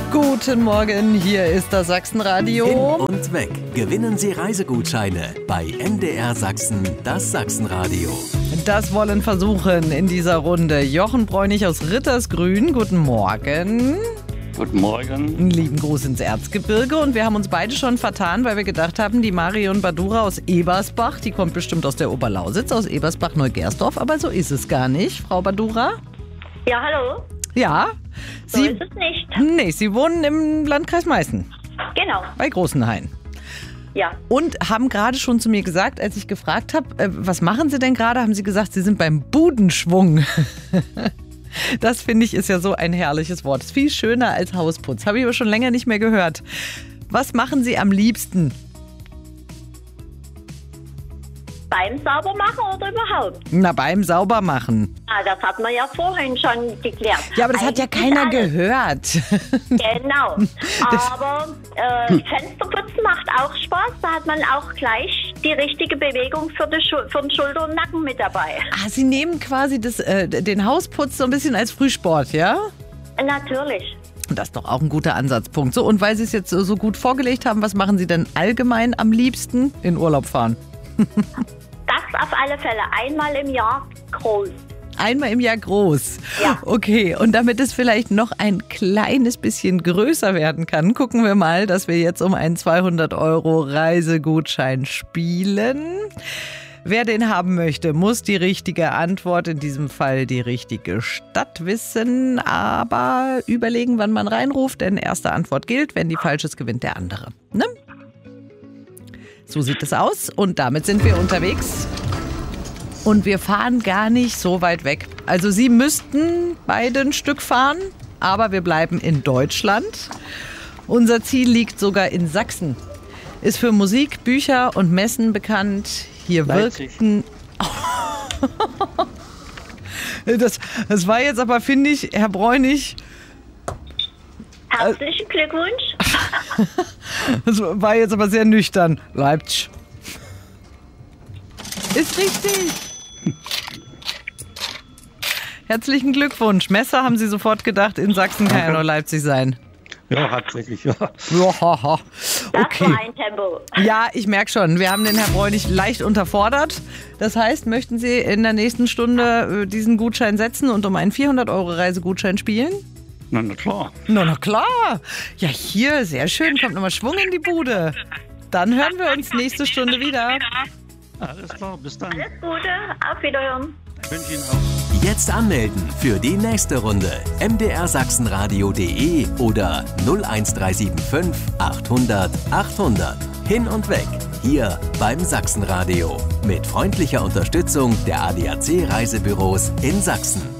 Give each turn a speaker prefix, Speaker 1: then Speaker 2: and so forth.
Speaker 1: Guten Morgen, hier ist das Sachsenradio.
Speaker 2: Hin und weg. Gewinnen Sie Reisegutscheine bei MDR Sachsen, das Sachsenradio.
Speaker 1: Das wollen versuchen in dieser Runde Jochen Bräunig aus Rittersgrün. Guten Morgen.
Speaker 3: Guten Morgen.
Speaker 1: Einen lieben Gruß ins Erzgebirge. Und wir haben uns beide schon vertan, weil wir gedacht haben, die Marion Badura aus Ebersbach, die kommt bestimmt aus der Oberlausitz, aus Ebersbach-Neugersdorf. Aber so ist es gar nicht, Frau Badura.
Speaker 4: Ja, hallo.
Speaker 1: Ja.
Speaker 4: So ist es nicht.
Speaker 1: Nee, Sie wohnen im Landkreis Meißen.
Speaker 4: Genau.
Speaker 1: Bei Großenhain.
Speaker 4: Ja.
Speaker 1: Und haben gerade schon zu mir gesagt, als ich gefragt habe, was machen Sie denn gerade, haben Sie gesagt, Sie sind beim Budenschwung. Das finde ich ist ja so ein herrliches Wort. Ist viel schöner als Hausputz. Habe ich aber schon länger nicht mehr gehört. Was machen Sie am liebsten?
Speaker 4: Beim Saubermachen oder überhaupt?
Speaker 1: Na, beim Saubermachen.
Speaker 4: Ah, das hat man ja vorhin schon geklärt.
Speaker 1: Ja, aber das hat ja keiner gehört.
Speaker 4: Genau. Aber Fensterputzen macht auch Spaß. Da hat man auch gleich die richtige Bewegung für den Schulter und Nacken mit dabei.
Speaker 1: Ah, Sie nehmen quasi den Hausputz so ein bisschen als Frühsport, ja?
Speaker 4: Natürlich.
Speaker 1: Das ist doch auch ein guter Ansatzpunkt. So, und weil Sie es jetzt so gut vorgelegt haben, was machen Sie denn allgemein am liebsten? In Urlaub fahren.
Speaker 4: Das auf alle Fälle. Einmal im Jahr groß.
Speaker 1: Einmal im Jahr groß.
Speaker 4: Ja.
Speaker 1: Okay, und damit es vielleicht noch ein kleines bisschen größer werden kann, gucken wir mal, dass wir jetzt um einen 200 € Reisegutschein spielen. Wer den haben möchte, muss die richtige Antwort, in diesem Fall die richtige Stadt wissen, aber überlegen, wann man reinruft, denn erste Antwort gilt, wenn die falsch ist, gewinnt der andere. Ne? So sieht es aus und damit sind wir unterwegs. Und wir fahren gar nicht so weit weg. Also Sie müssten beide ein Stück fahren, aber wir bleiben in Deutschland. Unser Ziel liegt sogar in Sachsen. Ist für Musik, Bücher und Messen bekannt. Hier wirkten... Das war jetzt aber, finde ich, Herr Bräunig...
Speaker 4: Herzlichen Glückwunsch.
Speaker 1: Das war jetzt aber sehr nüchtern. Leipzig. Ist richtig. Herzlichen Glückwunsch. Messer haben Sie sofort gedacht, in Sachsen kann ja nur Leipzig sein.
Speaker 3: Ja, tatsächlich, ja.
Speaker 1: Johaha.
Speaker 4: Das war ein Tempo.
Speaker 1: Ja, ich merke schon. Wir haben den Herrn Bräunig leicht unterfordert. Das heißt, möchten Sie in der nächsten Stunde diesen Gutschein setzen und um einen 400 € Reisegutschein spielen?
Speaker 3: Na klar.
Speaker 1: Na klar. Ja, hier, sehr schön. Kommt nochmal Schwung in die Bude. Dann hören wir uns nächste Stunde wieder.
Speaker 3: Alles klar, bis dann.
Speaker 4: Alles Gute, auf Wiederhören.
Speaker 3: Ich wünsche Ihnen auch.
Speaker 2: Jetzt anmelden für die nächste Runde. mdrsachsenradio.de oder 01375 800 800. Hin und weg. Hier beim Sachsenradio. Mit freundlicher Unterstützung der ADAC Reisebüros in Sachsen.